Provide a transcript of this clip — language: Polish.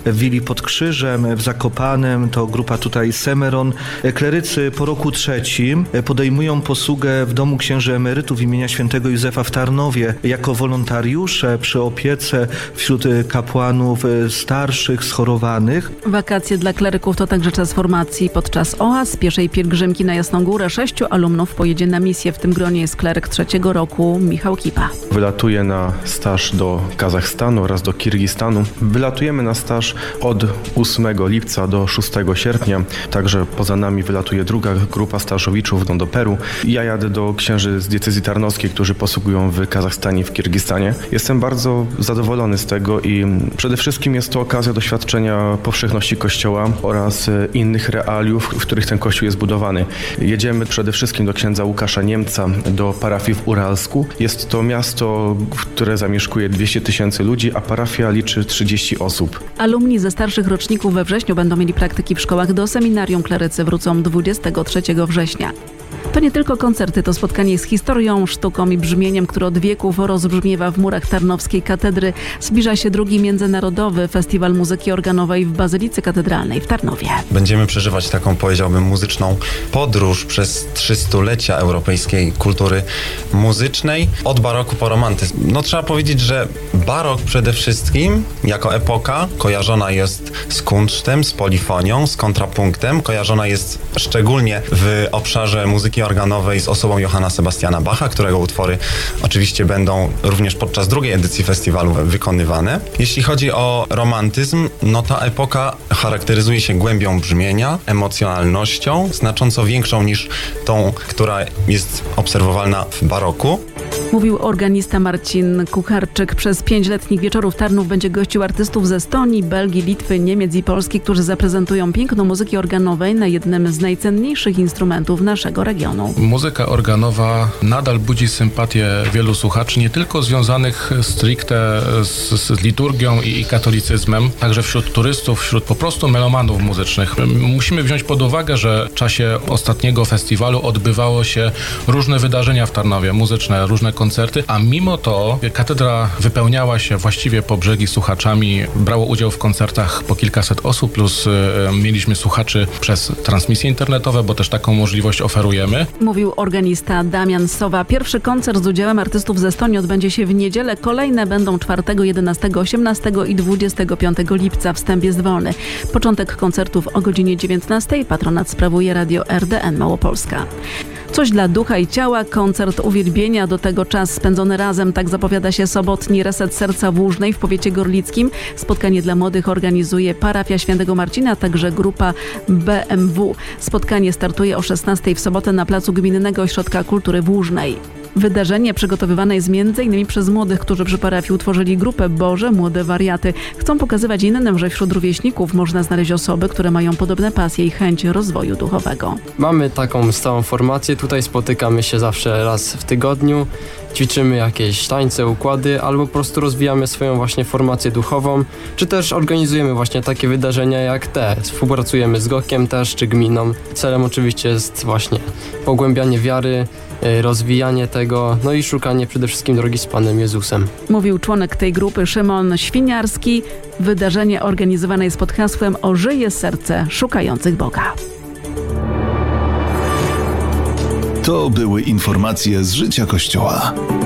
w Willi pod Krzyżem, w Zakopanem, to grupa tutaj Semeron. Klerycy po roku 3 podejmują posługę w Domu Księży Emerytów imienia świętego Józefa w Tarnowie jako wolontariusze przy opiece wśród kapłanów starszych, schorowanych. Wakacje dla kleryków to także czas formacji. Podczas oaz pierwszej pielgrzymki na Jasną Górę 6 alumnów pojedzie na misję. W tym gronie jest kleryk 3 roku Michał Kipa. Wylatuje na staż do Kazachstanu oraz do Kirgistanu. Wylatujemy na staż od 8 lipca do 6 sierpnia. Także poza nami wylatuje druga grupa stażowiczów do Peru. Ja jadę do księży z diecezji tarnowskiej, którzy posługują w Kazachstanie i w Kirgistanie. Jestem bardzo zadowolony z tego i przede wszystkim jest to okazja doświadczenia powszechności Kościoła oraz innych realiów, w których ten Kościół jest budowany. Jedziemy przede wszystkim do księdza Łukasza Niemca, do parafii w Uralsku. Jest to miasto, które zamieszkuje 200 000 ludzi, a parafia liczy 30 osób. Alumni ze starszych roczników we wrześniu będą mieli praktyki w szkołach. Do seminarium klerycy wrócą 23 września. To nie tylko koncerty, to spotkanie z historią, sztuką i brzmieniem, które od wieków rozbrzmiewa w murach Tarnowskiej Katedry. Zbliża się drugi Międzynarodowy Festiwal Muzyki Organowej w Bazylice Katedralnej w Tarnowie. Będziemy przeżywać taką, powiedziałbym, muzyczną podróż przez 300-lecia europejskiej kultury muzycznej, od baroku po romantyzm. Trzeba powiedzieć, że barok przede wszystkim jako epoka kojarzona jest z kunsztem, z polifonią, z kontrapunktem, kojarzona jest szczególnie w obszarze muzyki organowej z osobą Johanna Sebastiana Bacha, którego utwory oczywiście będą również podczas drugiej edycji festiwalu wykonywane. Jeśli chodzi o romantyzm, ta epoka charakteryzuje się głębią brzmienia, emocjonalnością, znacząco większą niż tą, która jest obserwowalna w baroku. Mówił organista Marcin Kucharczyk. Przez 5 letnich wieczorów Tarnów będzie gościł artystów ze Estonii, Belgii, Litwy, Niemiec i Polski, którzy zaprezentują piękno muzyki organowej na jednym z najcenniejszych instrumentów naszego regionu. Muzyka organowa nadal budzi sympatię wielu słuchaczy, nie tylko związanych stricte z liturgią i katolicyzmem, także wśród turystów, wśród po prostu melomanów muzycznych. Musimy wziąć pod uwagę, że w czasie ostatniego festiwalu odbywało się różne wydarzenia w Tarnowie, muzyczne, różne koncerty, a mimo to katedra wypełniała się właściwie po brzegi słuchaczami. Brało udział w koncertach po kilkaset osób, plus mieliśmy słuchaczy przez transmisje internetowe, bo też taką możliwość oferujemy. Mówił organista Damian Sowa. Pierwszy koncert z udziałem artystów z Estonii odbędzie się w niedzielę. Kolejne będą 4, 11, 18 i 25 lipca. Wstęp jest wolny. Początek koncertów o godzinie 19. Patronat sprawuje Radio RDN Małopolska. Coś dla ducha i ciała, koncert uwielbienia, do tego czas spędzony razem, tak zapowiada się sobotni Reset Serca w Łużnej w powiecie gorlickim. Spotkanie dla młodych organizuje parafia Świętego Marcina, także grupa BMW. Spotkanie startuje o 16 w sobotę na placu Gminnego Ośrodka Kultury w Łużnej. Wydarzenie przygotowywane jest m.in. przez młodych, którzy przy parafii utworzyli grupę Boże Młode Wariaty. Chcą pokazywać innym, że wśród rówieśników można znaleźć osoby, które mają podobne pasje i chęć rozwoju duchowego. Mamy taką stałą formację, tutaj spotykamy się zawsze raz w tygodniu, ćwiczymy jakieś tańce, układy albo po prostu rozwijamy swoją właśnie formację duchową, czy też organizujemy właśnie takie wydarzenia jak te. Współpracujemy z GOK-iem też, czy gminą. Celem oczywiście jest właśnie pogłębianie wiary, rozwijanie tego, i szukanie przede wszystkim drogi z Panem Jezusem. Mówił członek tej grupy Szymon Świniarski. Wydarzenie organizowane jest pod hasłem Ożyje serce szukających Boga. To były informacje z życia Kościoła.